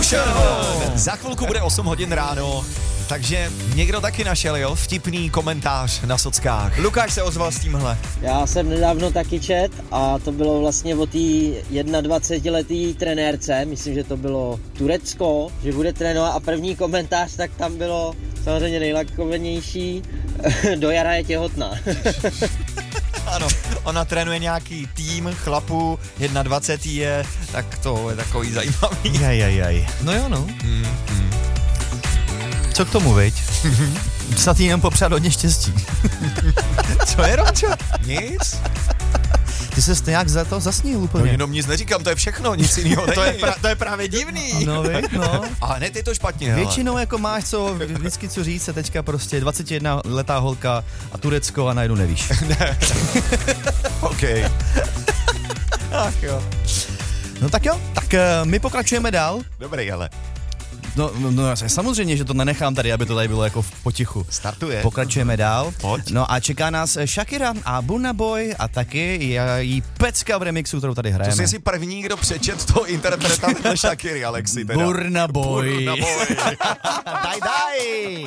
Emotion! Za chvilku bude 8 hodin ráno, takže někdo taky našel, jo, vtipný komentář na sockách. Lukáš se ozval s tímhle. Já jsem nedávno taky čet a to bylo vlastně o té 21letý trenérce, myslím, že to bylo Turecko, že bude trénovat a první komentář, tak tam bylo samozřejmě nejlakovenější, do jara je těhotná. Ano, ona trénuje nějaký tým chlapů, 21 je, tak to je takový zajímavý. Jaj. No jo, no. Co k tomu, viď? Snad jí jenom popřát hodně štěstí. Co je, Romčo? Nic? Ty se nějak za to zasnil No úplně. jenom nic neříkám, to je všechno, nic jiného není. To je právě divný. No, viď, no. Ale ne, ty to špatně, hele. Většinou jako máš vždycky co říct se teďka prostě 21letá holka a Turecko a najednou nevíš. OK. Ach jo. No tak jo, tak my pokračujeme dál. Dobrý, ale. No, samozřejmě, že to nenechám tady, aby to tady bylo jako v potichu. Startuje. Pokračujeme dál. Pojď. No a čeká nás Shakira a Burna Boy a taky její pecka v remixu, kterou tady hrajeme. To jsi první, kdo přečet toho interpreta Shakiry, Alexi, teda. Burna Boy. Burna Boy. Daj.